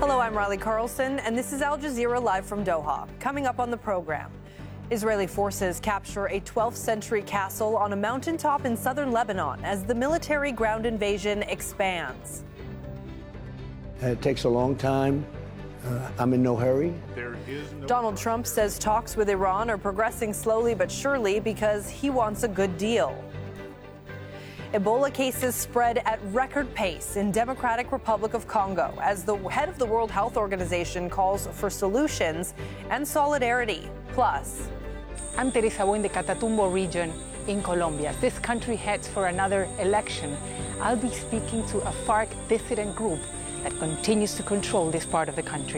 Hello, I'm Riley Carlson, and this is Al Jazeera live from Doha. Coming up on the program, Israeli forces capture a 12th century castle on a mountaintop in southern Lebanon as the military ground invasion expands. It takes a long time. I'm in no hurry. Donald Trump says talks with Iran are progressing slowly but surely because he wants a good deal. Ebola cases spread at record pace in Democratic Republic of Congo as the head of the World Health Organization calls for solutions and solidarity. Plus, I'm Teresa Bo in the Catatumbo region in Colombia. As this country heads for another election, I'll be speaking to a FARC dissident group that continues to control this part of the country.